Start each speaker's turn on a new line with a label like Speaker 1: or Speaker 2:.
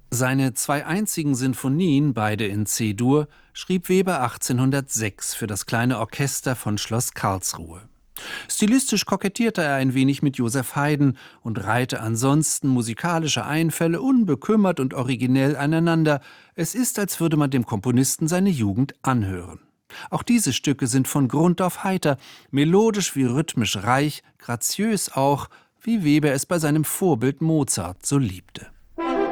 Speaker 1: Seine zwei einzigen Sinfonien, beide in C-Dur, schrieb Weber 1806 für das kleine Orchester von Schloss Karlsruhe. Stilistisch kokettierte er ein wenig mit Joseph Haydn und reihte ansonsten musikalische Einfälle unbekümmert und originell aneinander. Es ist, als würde man dem Komponisten seine Jugend anhören. Auch diese Stücke sind von Grund auf heiter, melodisch wie rhythmisch reich, graziös auch, wie Weber es bei seinem Vorbild Mozart so liebte.